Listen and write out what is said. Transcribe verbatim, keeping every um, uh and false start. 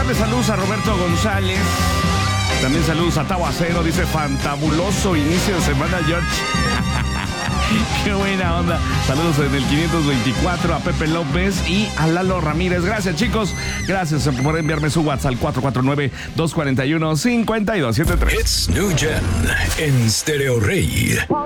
mandarle saludos a Roberto González. También saludos a Tavo Acero. Dice, fantabuloso inicio de semana, George. Qué buena onda. Saludos en el quinientos veinticuatro a Pepe López y a Lalo Ramírez. Gracias, chicos. Gracias por enviarme su WhatsApp al cuatro cuatro nueve, dos cuatro uno, cinco dos siete tres. It's New Gen en Stereo Rey.